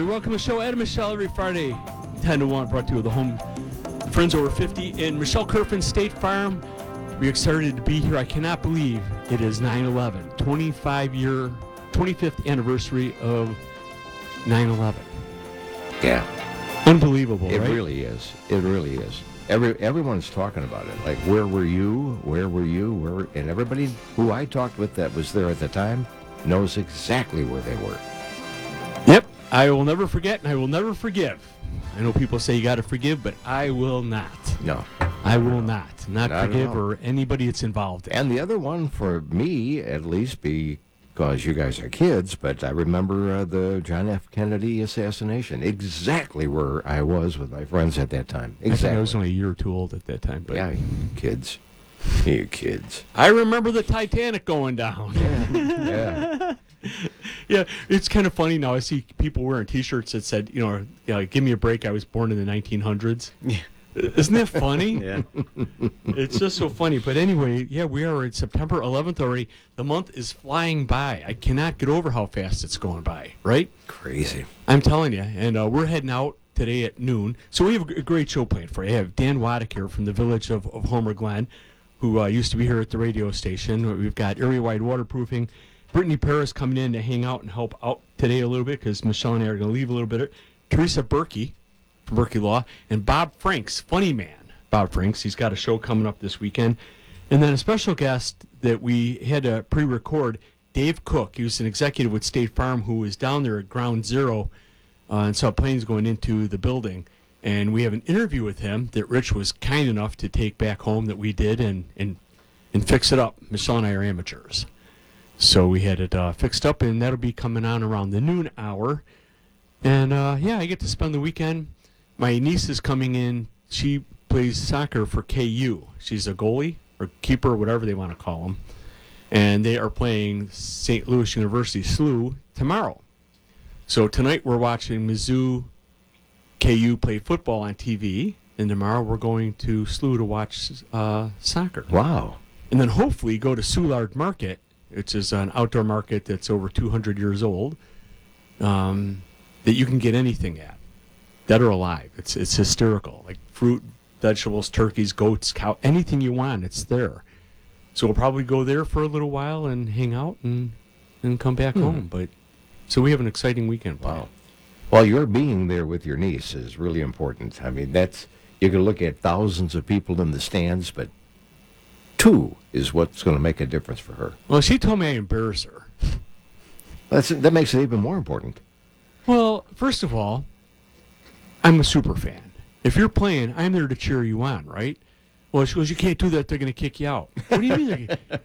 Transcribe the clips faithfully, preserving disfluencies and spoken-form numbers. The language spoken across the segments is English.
welcome to the show. Ed and Michelle every Friday, ten to one, brought to you with the home Friends Over fifty. And Michelle Kerfin, State Farm, we're excited to be here. I cannot believe it is nine eleven, twenty-five year, twenty-fifth anniversary of nine eleven. Yeah. Unbelievable, It right? really is. It really is. Every Everyone's talking about it. Like, where were you? Where were you? Where? And everybody who I talked with that was there at the time knows exactly where they were. Yep. I will never forget, and I will never forgive. I know people say you got to forgive, but I will not. No. I will not. Not, Not at forgive all. or anybody that's involved in. And the other one for me, at least, because you guys are kids, but I remember uh, the John F. Kennedy assassination. Exactly where I was with my friends at that time. I think Exactly. I was only a year or two old at that time. But Yeah, you kids. You kids. I remember the Titanic going down. Yeah. Yeah, it's kind of funny now. I see people wearing T-shirts that said, you know, you know, give me a break. I was born in the nineteen hundreds. Yeah. Isn't that funny? Yeah. It's just so funny. But anyway, yeah, we are at September eleventh already. The month is flying by. I cannot get over how fast it's going by, right? Crazy. I'm telling you. And uh, we're heading out today at noon. So we have a great show planned for you. I have Dan Waddick here from the village of, of Homer Glen, who uh, used to be here at the radio station. We've got area-wide waterproofing. Brittany Paris coming in to hang out and help out today a little bit because Michelle and I are going to leave a little bit. Teresa Berkey from Berkey Law, and Bob Franks, funny man. Bob Franks, he's got a show coming up this weekend. And then a special guest that we had to pre-record, Dave Cook. He was an executive with State Farm who was down there at Ground Zero uh, and saw planes going into the building. And we have an interview with him that Rich was kind enough to take back home that we did and, and, and fix it up. Michelle and I are amateurs. So we had it uh, fixed up, and that'll be coming on around the noon hour. And, uh, yeah, I get to spend the weekend. My niece is coming in. She plays soccer for K U. She's a goalie or keeper, whatever they want to call them. And they are playing Saint Louis University S L U tomorrow. So tonight we're watching Mizzou K U play football on T V, and tomorrow we're going to S L U to watch uh, soccer. Wow. And then hopefully go to Soulard Market, which is an outdoor market that's over two hundred years old, um, that you can get anything at, dead or alive. It's it's hysterical. Like fruit, vegetables, turkeys, goats, cow, anything you want, it's there. So we'll probably go there for a little while and hang out and, and come back Hmm. home. But so we have an exciting weekend planned. Wow. Well, your being there with your niece is really important. I mean, that's, you can look at thousands of people in the stands, but two is what's going to make a difference for her. Well, she told me I embarrass her. That's, that makes it even more important. Well, first of all, I'm a super fan. If you're playing, I'm there to cheer you on, right? Well, she goes, you can't do that. They're going to kick you out. What do you mean?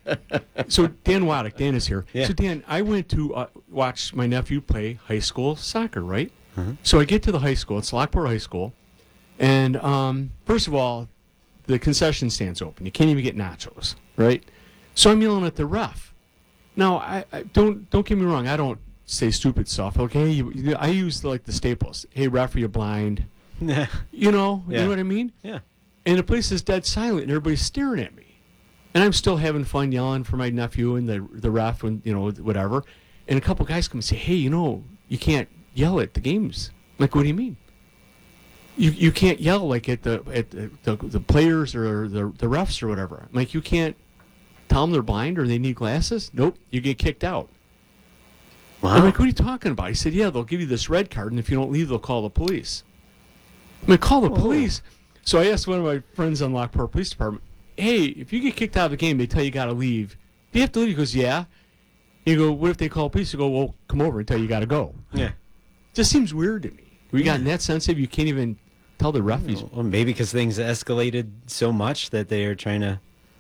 So Dan Waddick, Dan is here. Yeah. So Dan, I went to uh, watch my nephew play high school soccer, right? Uh-huh. So I get to the high school. It's Lockport High School. And um, first of all, the concession stand's open. You can't even get nachos, right? So I'm yelling at the ref. Now, I, I don't don't get me wrong. I don't say stupid stuff. Okay, you, you, I use like the staples. Hey, ref, are you blind? Yeah. You know, you Yeah. know what I mean? Yeah. And the place is dead silent, and everybody's staring at me. And I'm still having fun yelling for my nephew and the the ref and, you know, whatever. And a couple guys come and say, hey, you know, you can't yell at the games. I'm like, what do you mean? You you can't yell like at the at the, the, the players or the, the refs or whatever. I'm like, you can't tell them they're blind or they need glasses? Nope, you get kicked out. Wow. I'm like, what are you talking about? He said, yeah, they'll give you this red card, and if you don't leave, they'll call the police. I'm like, call the Oh. police? So I asked one of my friends on Lockport Police Department, hey, if you get kicked out of the game, they tell you got to leave. Do you have to leave? He goes, yeah. You go, what if they call police? You go, well, come over and tell you got to go. Yeah. Just seems weird to me. We got that sensitive, you can't even tell the ref he's... Well, maybe because things escalated so much that they are trying to,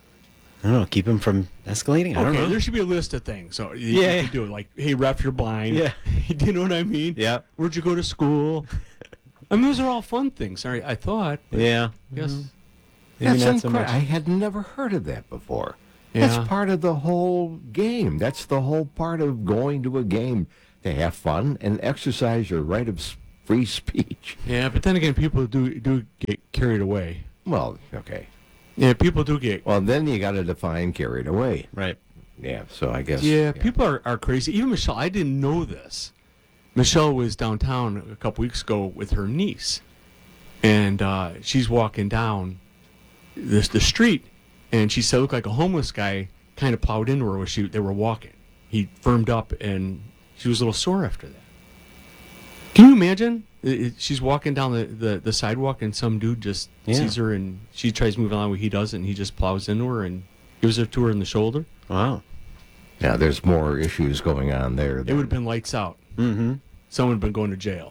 I don't know, keep them from escalating. I don't Okay, know. there should be a list of things. So you, Yeah, you yeah. could do it. Like, hey, ref, you're blind. Yeah. Do you know what I mean? Yeah. Where'd you go to school? I mean, those are all fun things. Sorry, I thought. but Yeah. Yes. Maybe That's not so incredible. much. I had never heard of that before. Yeah. That's part of the whole game. That's the whole part of going to a game, to have fun and exercise your right of s- free speech. Yeah, but then again, people do do get carried away. Well, okay. Yeah, people do get. Well, then you got to define carried away. Right. Yeah, so I guess. Yeah, people are, are crazy. Even Michelle, I didn't know this. Michelle was downtown a couple weeks ago with her niece, and uh, she's walking down this the street, and she said it looked like a homeless guy kind of plowed into her as she they were walking. He firmed up, and she was a little sore after that. Can you imagine? It, it- she's walking down the, the, the sidewalk, and some dude just Yeah. sees her, and she tries to move along, he doesn't, and he just plows into her and gives her to her in the shoulder. Wow. Yeah, there's more issues going on there. It would have been lights out. Mm-hmm. Someone would have been going to jail.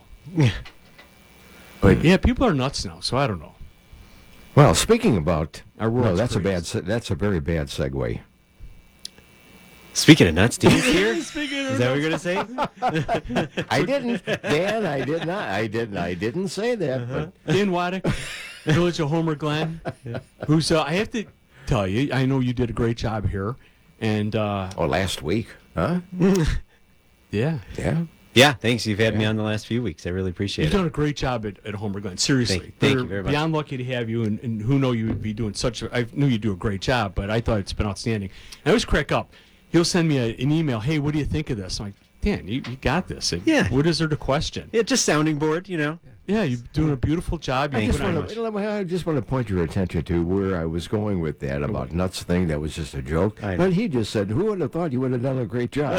But yeah, people are nuts now, so I don't know. Well, speaking about, Our no, world's that's a crazy. bad. se- That's a very bad segue. Speaking of nuts, Dean's here. Speaking Is that what you're gonna say? I didn't, Dan. I did not. I didn't. I didn't say that. But Dan Waddick, Village of Homer Glen, who's, uh, I have to tell you, I know you did a great job here. And, uh, oh, last week, huh? yeah, Yeah. Yeah, thanks. You've had me Yeah. on the last few weeks. I really appreciate you've it. done a great job at, at Homer Glen. Seriously. Thank- thank We're you very much. beyond lucky to have you, and, and who know you would be doing such a, I knew you'd do a great job, but I thought it's been outstanding. And I always crack up. He'll send me a, an email, hey, what do you think of this? I'm like, Dan, you, you got this. And Yeah. What is there to question? Yeah, just sounding board, you know. Yeah, you're doing a beautiful job. You I put just, on want a- to, I just want to point your attention to where I was going with that about nuts thing. That was just a joke. I know. But he just said, "Who would have thought you would have done a great job?"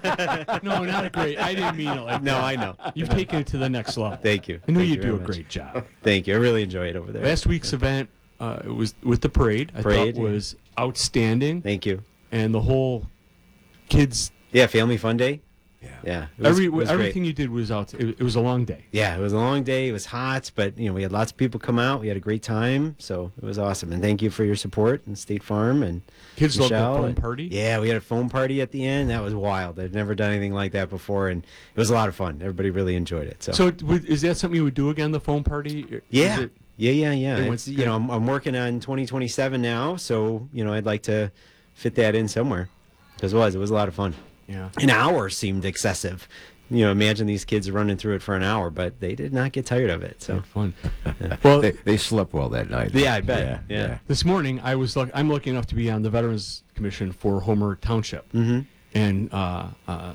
No, not a great. I didn't mean it like No, that. I know. You've taken it to the next level. Thank you. I knew Thank you'd you do a very much. great job. Thank you. I really enjoy it over there. Last week's event uh, it was with the parade. I Parade, thought yeah. was outstanding, Thank you. and the whole kids. Yeah, Family Fun Day. Yeah. Yeah. It was, Every it was everything great. you did was out. It, it was a long day. Yeah, it was a long day. It was hot, but you know we had lots of people come out. We had a great time, so it was awesome. And thank you for your support and State Farm and Kids loved the Michelle. foam and- party. Yeah, we had a foam party at the end. That was wild. I've never done anything like that before, and it was a lot of fun. Everybody really enjoyed it. So, So it- would- is that something you would do again? The foam party? Is yeah, it- yeah, yeah, yeah. It went It's, you good. know, I'm, I'm working on twenty twenty-seven now, so you know I'd like to fit that in somewhere. Because it was, it was a lot of fun. yeah. An hour seemed excessive. You know, imagine these kids running through it for an hour, but they did not get tired of it. So, Had fun. Well, They, they slept well that night. yeah, I bet. Yeah. this morning I was luck- I'm lucky enough to be on the Veterans Commission for Homer Township, Mm-hmm. and uh, uh,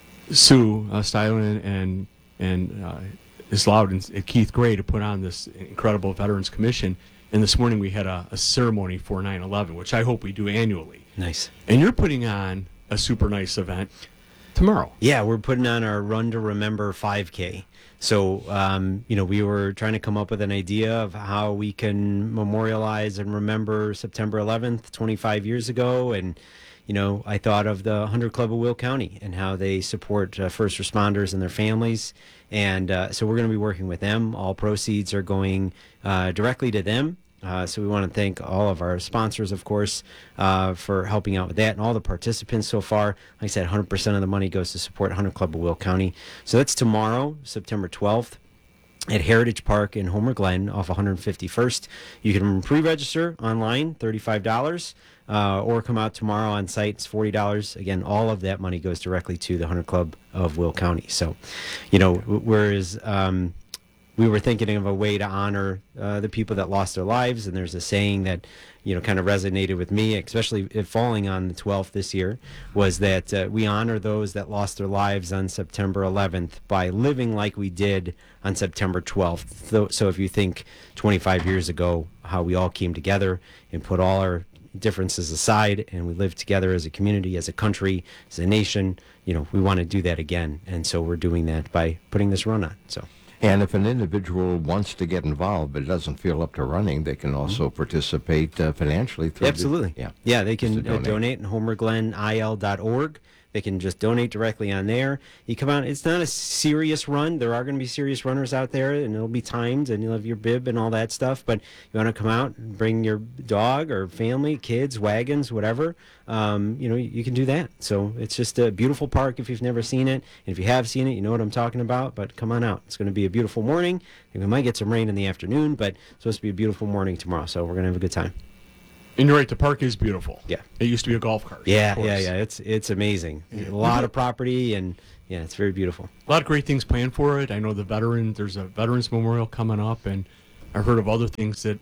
Sue uh, Stylen and and uh, is Loud and and Keith Gray to put on this incredible Veterans Commission. And this morning we had a, a ceremony for nine eleven, which I hope we do annually. Nice. And you're putting on a super nice event tomorrow. Yeah, we're putting on our Run to Remember five K. So, um, you know, we were trying to come up with an idea of how we can memorialize and remember September eleventh, twenty-five years ago. And, you know, I thought of the Hunter Club of Will County and how they support uh, first responders and their families. And uh, so we're going to be working with them. All proceeds are going uh, directly to them. Uh, so we want to thank all of our sponsors, of course, uh, for helping out with that, and all the participants so far. Like I said, one hundred percent of the money goes to support Hunter Club of Will County. So that's tomorrow, September twelfth. At Heritage Park in Homer Glen off one hundred fifty-first. You can pre-register online, thirty-five dollars, uh, or come out tomorrow on site, it's forty dollars. Again, all of that money goes directly to the Hunter Club of Will County. So, you know, whereas um, we were thinking of a way to honor uh, the people that lost their lives, and there's a saying that, you know, kind of resonated with me, especially it falling on the twelfth this year, was that uh, we honor those that lost their lives on September eleventh by living like we did on September twelfth. So, so if you think twenty-five years ago, how we all came together and put all our differences aside and we lived together as a community, as a country, as a nation, you know, we want to do that again. And so we're doing that by putting this run on. So. And if an individual wants to get involved but doesn't feel up to running, they can also participate uh, financially through. the- Absolutely. yeah. Yeah, they can Just to uh, donate. donate at homer glen I L dot org. They can just donate directly on there. You come out, it's not a serious run. There are going to be serious runners out there, and it'll be timed, and you'll have your bib and all that stuff. But you want to come out and bring your dog or family, kids, wagons, whatever, um, you know, you can do that. So it's just a beautiful park if you've never seen it. And if you have seen it, you know what I'm talking about. But come on out. It's going to be a beautiful morning. And we might get some rain in the afternoon, but it's supposed to be a beautiful morning tomorrow. So we're going to have a good time. And you're right, the park is beautiful. Yeah. It used to be a golf cart. Yeah, of course. yeah, yeah. It's it's amazing. A lot of property, and yeah, it's very beautiful. A lot of great things planned for it. I know the veteran, there's a Veterans Memorial coming up, and I've heard of other things that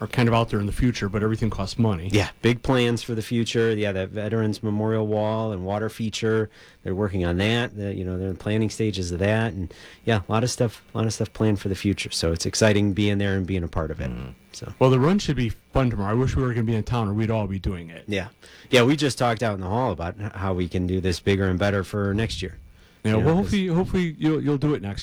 are kind of out there in the future, but everything costs money. Yeah, big plans for the future. Yeah, that Veterans Memorial Wall and water feature. They're working on that. The, you know, they're in planning stages of that, and yeah, a lot of stuff, a lot of stuff planned for the future. So it's exciting being there and being a part of it. Mm. So Well, the run should be fun tomorrow. I wish we were going to be in town, or we'd all be doing it. yeah, yeah, we just talked out in the hall about how we can do this bigger and better for next year. Yeah, You know, well, 'cause- hopefully, hopefully you'll you'll do it next